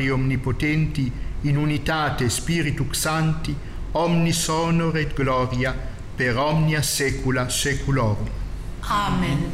Patri omnipotenti, in unitate Spiritus Sancti, omnis honor et gloria, per omnia saecula saeculorum. Amen.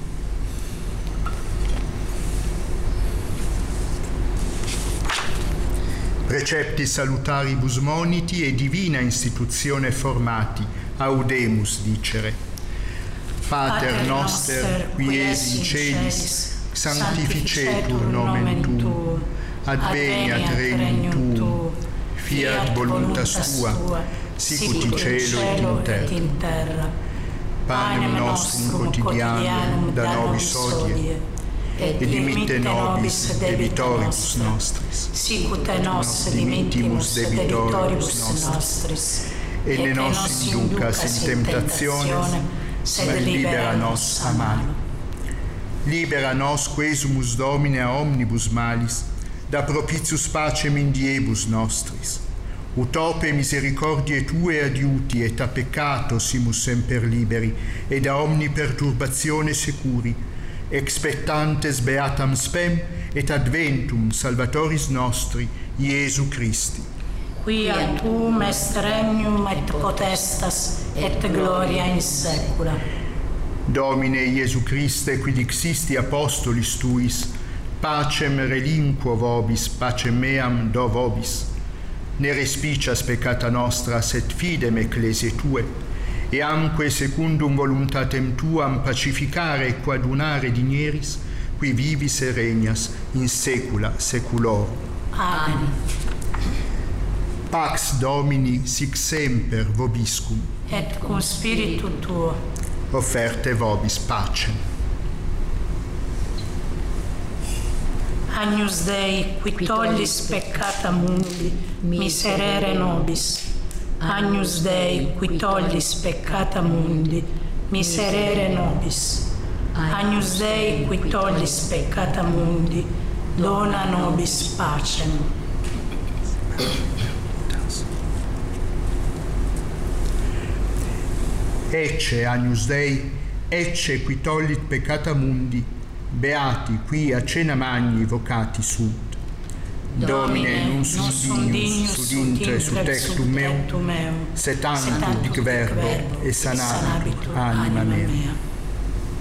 Precepti salutaribus moniti e divina instituzione formati, audemus dicere. Pater noster, qui es in celis, sanctificetur nomen tuum, adveniat regnum tuum, fiat voluntas tua, sicut in cielo et in terra. Panem nostrum quotidianum da nobis hodie, et dimitte nobis debitoribus nostris, sicut et nos dimittimus debitoribus nostris, et ne nos inducas in tentationem, sed libera nos a malo. Libera nos quesumus Domine a omnibus malis, da propitius pacem in diebus nostris. Utope misericordiae Tue adiuti, et a peccato simus semper liberi, et da omni perturbazione securi, expectantes beatam spem, et adventum Salvatoris nostri, Iesu Christi. Quia Tuum est regnum et potestas, et gloria in saecula. Domine Iesu Christe, qui dixisti apostolis Tuis, pacem relinquo vobis, pacem meam do vobis. Ne respicias peccata nostra, sed fidem ecclesiae Tue, e amque secundum voluntatem Tuam pacificare e coadunare digneris, qui vivis e regnas in saecula saeculorum. Amen. Pax Domini sic semper vobiscum, Et cum spiritu Tuo. offerte vobis pacem. Agnus Dei, qui tollis peccata mundi, miserere nobis. Agnus Dei, qui tollis peccata mundi, miserere nobis. Agnus Dei, qui tollis peccata mundi, dona nobis pacem. Ecce Agnus Dei, ecce qui tollit peccata mundi, beati qui a cena magni vocati sunt. Domine, non sum dignus sud intre su tectum meum, sed tantum dic verbo, e sanabit anima mea.